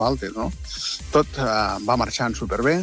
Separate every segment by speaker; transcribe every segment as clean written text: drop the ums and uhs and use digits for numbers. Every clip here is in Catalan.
Speaker 1: Walter, no? Tot va marxant superbé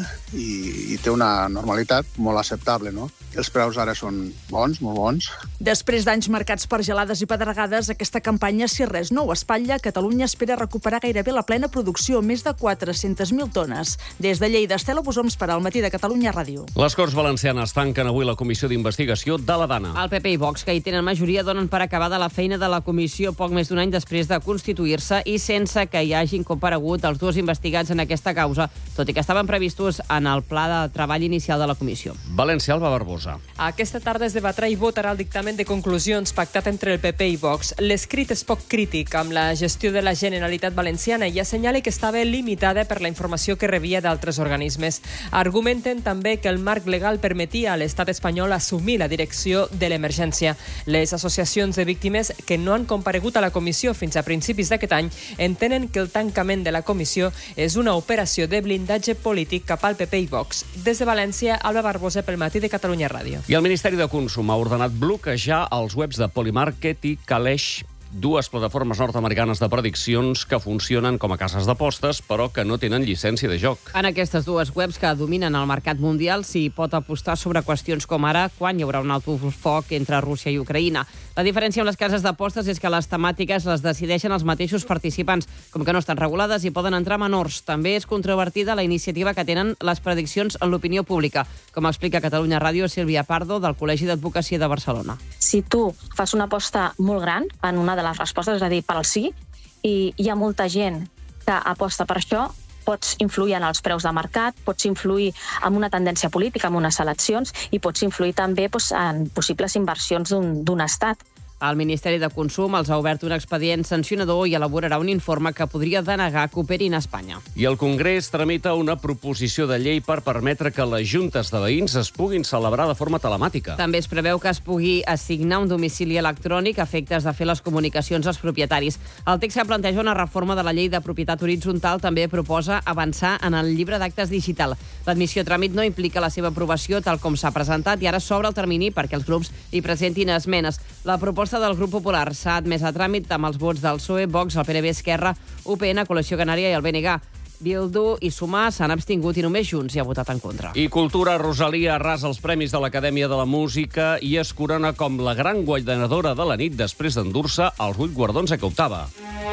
Speaker 1: i té una normalitat molt acceptable, no? Els preus ara són bons, molt bons.
Speaker 2: Després d'anys marcats per gelades i pedregades, aquesta campanya, si res no ho espatlla, Catalunya espera recuperar gairebé la plena producció, més de 400.000 tones. Des de Lleida, Estela Bosoms per al Matí de Catalunya Ràdio.
Speaker 3: Les Corts Valencianes tanquen avui la comissió d'investigació de la Dana.
Speaker 4: El PP i Vox, que hi tenen majoria, donen per acabada la feina de la comissió poc més d'un any després de constituir-se i sense que hi hagin comparegut els dos investigats en aquesta causa, tot i que estaven previstos en el pla de treball inicial de la comissió.
Speaker 3: València, Alba Barbosa.
Speaker 5: Aquesta tarda es debatrà i votarà el dictamen de conclusions pactat entre el PP i Vox. L'escrit és poc crític amb la gestió de la Generalitat Valenciana i assenyala que estava limitada per la informació que rebia d'altres organismes. Argumenten també que el marc legal permetia a l'estat espanyol assumir la direcció de l'emergència. Les associacions de víctimes que no han comparegut a la comissió fins a principis d'aquest any entenen que el tancament de la comissió és una operació de blindatge polític cap al PP i Vox. Des de València, Alba Barbosa pel Matí de Catalunya Ràdio.
Speaker 3: I el Ministeri de Consum ha ordenat bloquejar els webs de Polymarket i Kalesh, dues plataformes nord-americanes de prediccions que funcionen com a cases d'apostes, però que no tenen llicència de joc.
Speaker 4: En aquestes dues webs que dominen el mercat mundial s'hi pot apostar sobre qüestions com ara quan hi haurà un alto foc entre Rússia i Ucraïna. La diferència amb les cases d'apostes és que les temàtiques les decideixen els mateixos participants, com que no estan regulades i poden entrar menors. També és controvertida la iniciativa que tenen les prediccions en l'opinió pública, com explica Catalunya Ràdio Sílvia Pardo, del Col·legi d'Advocacia de Barcelona.
Speaker 6: Si tu fas una aposta molt gran en una de les respostes, és a dir, per al sí, i hi ha molta gent que aposta per això, pots influir en els preus de mercat, pots influir en una tendència política, en unes eleccions, i pots influir també en possibles inversions d'un estat.
Speaker 4: El Ministeri de Consum els ha obert un expedient sancionador i elaborarà un informe que podria denegar que operin a Espanya.
Speaker 3: I el Congrés tramita una proposició de llei per permetre que les juntes de veïns es puguin celebrar de forma telemàtica.
Speaker 4: També es preveu que es pugui assignar un domicili electrònic a efectes de fer les comunicacions als propietaris. El text que planteja una reforma de la llei de propietat horitzontal també proposa avançar en el llibre d'actes digital. L'admissió a tràmit no implica la seva aprovació tal com s'ha presentat i ara s'obre el termini perquè els grups hi presentin esmenes. La proposta del Grup Popular s'ha admès a tràmit amb els vots del PSOE, Vox, el PNB, Esquerra, UPN, Coalició Canària i el BNG. Bildu i Sumar s'han abstingut i només Junts hi ha votat en contra.
Speaker 3: I Cultura, Rosalia arrasa els premis de l'Acadèmia de la Música i es corona com la gran guanyadora de la nit després d'endur-se els 8 guardons que optava.